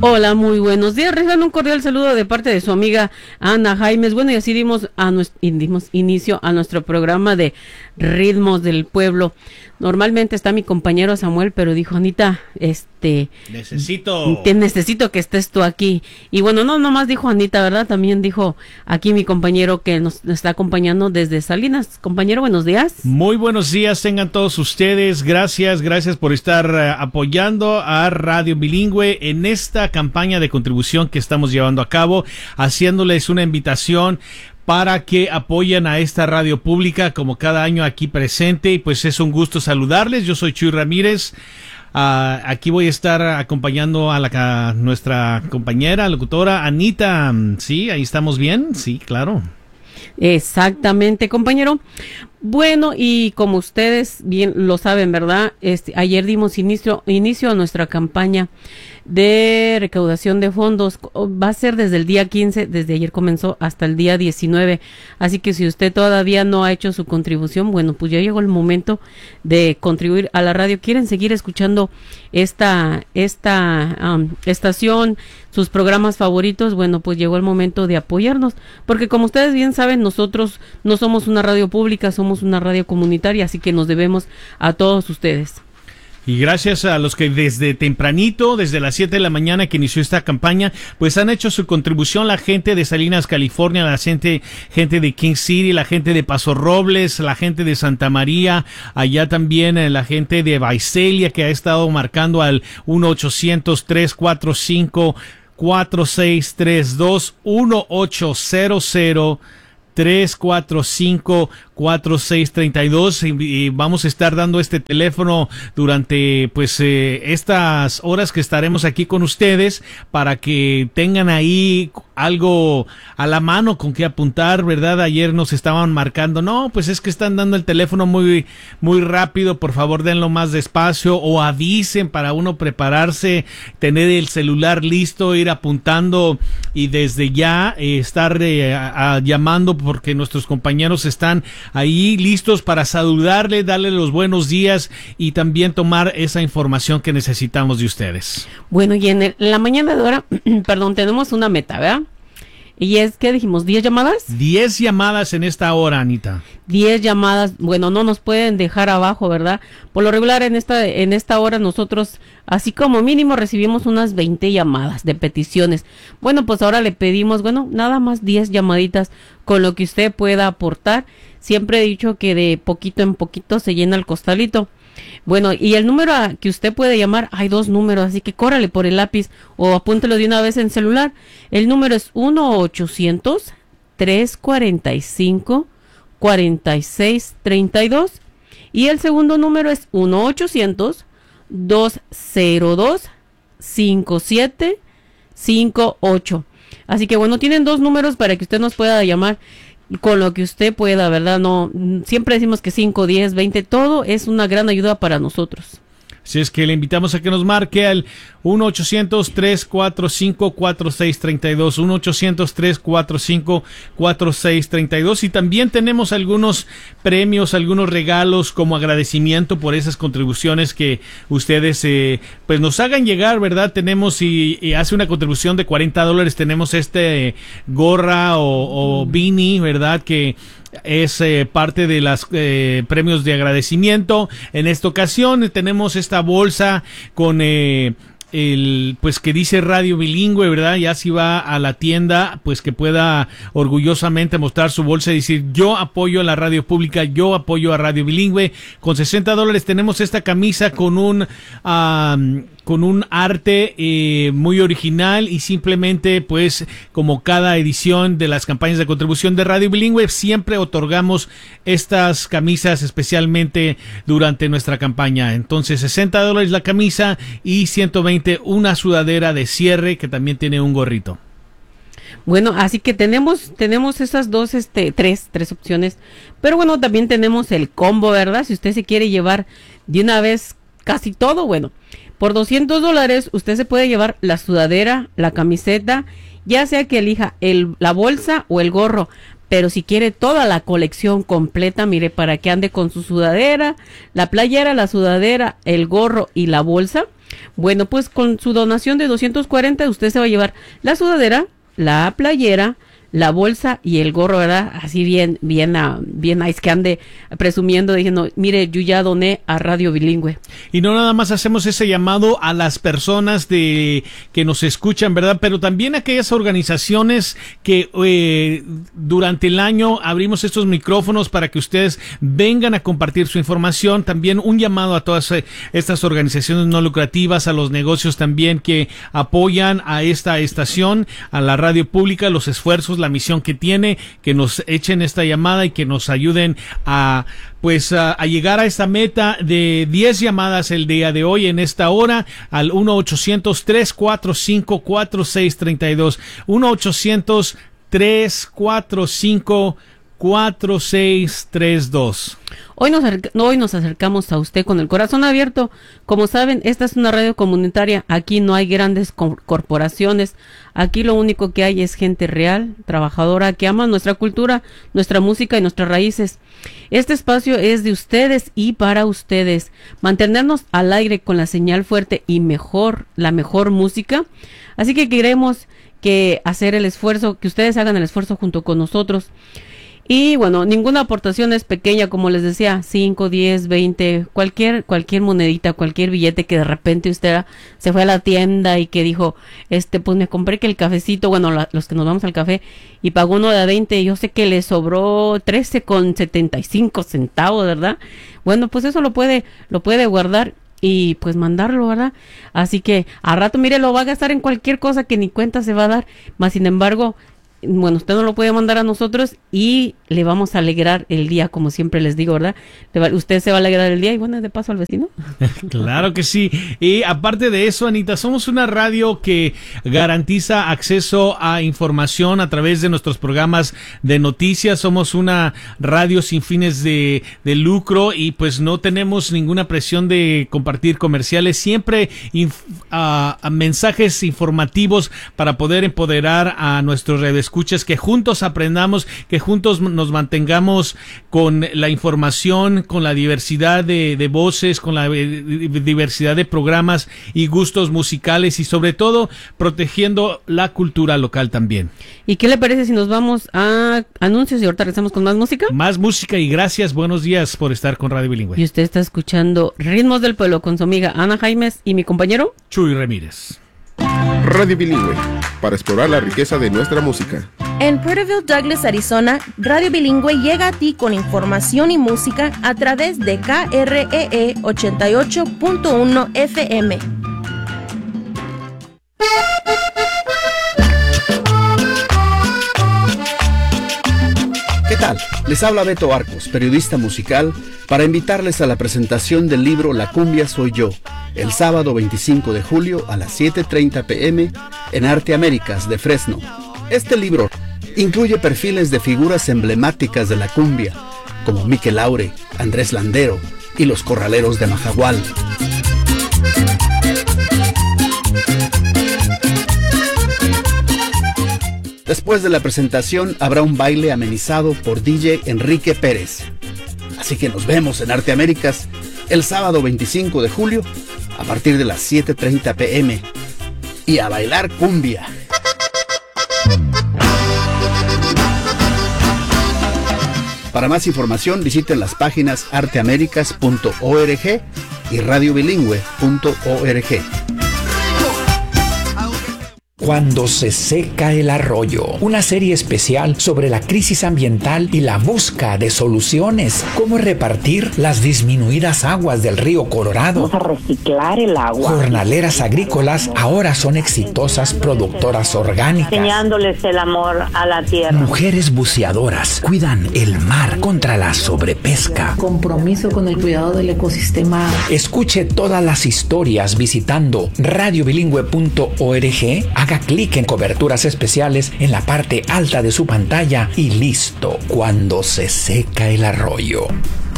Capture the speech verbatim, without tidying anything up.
Hola, muy buenos días. Reciban un cordial saludo de parte de su amiga Ana Jaimes. Bueno, y así dimos, a nuestro, dimos inicio a nuestro programa de Ritmos del Pueblo. Normalmente está mi compañero Samuel, pero dijo, Anita, este... Necesito... Te necesito que estés tú aquí. Y bueno, no nomás dijo Anita, ¿verdad? También dijo aquí mi compañero que nos está acompañando desde Salinas. Compañero, buenos días. Muy buenos días tengan todos ustedes. Gracias, gracias por estar uh, apoyando a Radio Bilingüe en esta campaña de contribución que estamos llevando a cabo, haciéndoles una invitación para que apoyen a esta radio pública como cada año aquí presente, y pues es un gusto saludarles. Yo soy Chuy Ramírez. Uh, aquí voy a estar acompañando a, la, a nuestra compañera locutora Anita. Sí, ahí estamos bien. Sí, claro. Exactamente, compañero. Bueno, y como ustedes bien lo saben, ¿verdad? Este, ayer dimos inicio, inicio a nuestra campaña de recaudación de fondos. Va a ser desde el día quince, desde ayer comenzó hasta el día diecinueve. Así que si usted todavía no ha hecho su contribución, bueno, pues ya llegó el momento de contribuir a la radio. ¿Quieren seguir escuchando esta, esta um, estación, sus programas favoritos? Bueno, pues llegó el momento de apoyarnos, porque como ustedes bien saben, nosotros no somos una radio pública, somos una radio comunitaria, así que nos debemos a todos ustedes. Y gracias a los que desde tempranito, desde las siete de la mañana que inició esta campaña, pues han hecho su contribución, la gente de Salinas, California, la gente, gente de King City, la gente de Paso Robles, la gente de Santa María, allá también eh, la gente de Visalia, que ha estado marcando al uno ochocientos, tres cuatro cinco, cuatro seis tres dos, uno ochocientos, tres cuatro cinco, cuatro seis tres dos, y, y vamos a estar dando este teléfono durante pues eh, estas horas que estaremos aquí con ustedes, para que tengan ahí algo a la mano con que apuntar, ¿verdad? Ayer nos estaban marcando, no, pues es que están dando el teléfono muy muy rápido, por favor denlo más despacio, o avisen para uno prepararse, tener el celular listo, ir apuntando y desde ya eh, estar eh, a, a, llamando, porque nuestros compañeros están ahí listos para saludarle, darle los buenos días y también tomar esa información que necesitamos de ustedes. Bueno, y en, el, en la mañana de ahora, perdón, tenemos una meta, ¿verdad? Y es, ¿qué dijimos? ¿diez llamadas? diez llamadas en esta hora, Anita. diez llamadas, bueno, no nos pueden dejar abajo, ¿verdad? Por lo regular en esta en esta hora nosotros, así como mínimo, recibimos unas veinte llamadas de peticiones. Bueno, pues ahora le pedimos, bueno, nada más diez llamaditas con lo que usted pueda aportar. Siempre he dicho que de poquito en poquito se llena el costalito. Bueno, y el número a que usted puede llamar, hay dos números, así que córrale por el lápiz o apúntelo de una vez en celular. El número es uno ochocientos, tres cuatro cinco, cuatro seis tres dos y el segundo número es uno ochocientos, dos cero dos, cinco siete cinco ocho. Así que bueno, tienen dos números para que usted nos pueda llamar con lo que usted pueda, ¿verdad? No, siempre decimos que cinco, diez, veinte, todo es una gran ayuda para nosotros. Así es que le invitamos a que nos marque al uno ochocientos, tres cuatro cinco, cuatro seis tres dos, uno ochocientos, tres cuatro cinco, cuatro seis tres dos, y también tenemos algunos premios, algunos regalos como agradecimiento por esas contribuciones que ustedes eh, pues nos hagan llegar, ¿verdad? Tenemos, y, y hace una contribución de cuarenta dólares, tenemos este eh, gorra o, o beanie, ¿verdad? Que es eh, parte de los eh, premios de agradecimiento. En esta ocasión tenemos esta bolsa con eh, el pues que dice Radio Bilingüe, ¿verdad? Ya si va a la tienda, pues que pueda orgullosamente mostrar su bolsa y decir, yo apoyo a la radio pública, yo apoyo a Radio Bilingüe. Con sesenta dólares tenemos esta camisa con un um, con un arte eh, muy original, y simplemente pues como cada edición de las campañas de contribución de Radio Bilingüe, siempre otorgamos estas camisas especialmente durante nuestra campaña. Entonces sesenta dólares la camisa y ciento veinte una sudadera de cierre que también tiene un gorrito. Bueno, así que tenemos tenemos esas dos, este, tres, tres opciones, pero bueno, también tenemos el combo, ¿verdad? Si usted se quiere llevar de una vez casi todo, bueno, por doscientos dólares usted se puede llevar la sudadera, la camiseta, ya sea que elija el, la bolsa o el gorro, pero si quiere toda la colección completa, mire, para que ande con su sudadera, la playera, la sudadera, el gorro y la bolsa, Bueno, pues con su donación de doscientos cuarenta usted se va a llevar la sudadera, la playera, la bolsa y el gorro, ¿verdad? Así bien, bien, uh, bien nice, que ande presumiendo, diciendo, mire, yo ya doné a Radio Bilingüe. Y no nada más hacemos ese llamado a las personas de que nos escuchan, ¿verdad? Pero también a aquellas organizaciones que eh, durante el año abrimos estos micrófonos para que ustedes vengan a compartir su información. También un llamado a todas eh, estas organizaciones no lucrativas, a los negocios también que apoyan a esta estación, a la radio pública, los esfuerzos, la misión que tiene, que nos echen esta llamada y que nos ayuden a pues a, a llegar a esta meta de diez llamadas el día de hoy en esta hora al uno ochocientos, tres cuatro cinco, cuatro seis tres dos, uno ochocientos, tres cuatro cinco, cuatro seis tres dos. Hoy nos, hoy nos acercamos a usted con el corazón abierto. Como saben, esta es una radio comunitaria. Aquí no hay grandes co- corporaciones. Aquí lo único que hay es gente real, trabajadora, que ama nuestra cultura, nuestra música y nuestras raíces. Este espacio es de ustedes y para ustedes. Mantenernos al aire con la señal fuerte y mejor, la mejor música. Así que queremos que hacer el esfuerzo, que ustedes hagan el esfuerzo junto con nosotros. Y bueno, ninguna aportación es pequeña, como les decía, cinco, diez, veinte, cualquier cualquier monedita, cualquier billete que de repente usted se fue a la tienda y que dijo, este, pues me compré que el cafecito, bueno, la, los que nos vamos al café, y pagó uno de veinte, yo sé que le sobró trece con setenta y cinco centavos, ¿verdad? Bueno, pues eso lo puede, lo puede guardar y pues mandarlo, ¿verdad? Así que a rato, mire, lo va a gastar en cualquier cosa que ni cuenta se va a dar, más sin embargo, bueno, usted no lo puede mandar a nosotros y le vamos a alegrar el día, como siempre les digo, ¿verdad? Usted se va a alegrar el día y bueno, de paso al vecino. Claro que sí. Y aparte de eso, Anita, somos una radio que garantiza acceso a información a través de nuestros programas de noticias. Somos una radio sin fines de, de lucro y pues no tenemos ninguna presión de compartir comerciales. Siempre inf, uh, mensajes informativos para poder empoderar a nuestros radioescuchas, que juntos aprendamos, que juntos nos mantengamos con la información, con la diversidad de, de voces, con la eh, diversidad de programas y gustos musicales y sobre todo protegiendo la cultura local también. ¿Y qué le parece si nos vamos a anuncios y ahorita regresamos con más música? Más música y gracias, buenos días por estar con Radio Bilingüe. Y usted está escuchando Ritmos del Pueblo con su amiga Ana Jaimes y mi compañero Chuy Ramírez. Radio Bilingüe, para explorar la riqueza de nuestra música. En Porterville, Douglas, Arizona, Radio Bilingüe llega a ti con información y música a través de K R E E ochenta y ocho punto uno F M. ¿Qué tal? Les habla Beto Arcos, periodista musical, para invitarles a la presentación del libro La Cumbia Soy Yo, el sábado veinticinco de julio a las siete treinta pm en Arte Américas de Fresno. Este libro incluye perfiles de figuras emblemáticas de la cumbia, como Mikel Laure, Andrés Landero y los Corraleros de Majagual. Después de la presentación habrá un baile amenizado por D J Enrique Pérez. Así que nos vemos en Arte Américas el sábado veinticinco de julio a partir de las siete treinta pm. Y a bailar cumbia. Para más información visiten las páginas arteamericas punto org y radiobilingüe punto org. Cuando se seca el arroyo, una serie especial sobre la crisis ambiental y la busca de soluciones. Cómo repartir las disminuidas aguas del río Colorado. Vamos a reciclar el agua. Jornaleras agrícolas ahora son exitosas productoras orgánicas. Enseñándoles el amor a la tierra. Mujeres buceadoras cuidan el mar contra la sobrepesca. Compromiso con el cuidado del ecosistema. Escuche todas las historias visitando radiobilingüe punto org. Haga clic en coberturas especiales en la parte alta de su pantalla y listo. Cuando se seca el arroyo.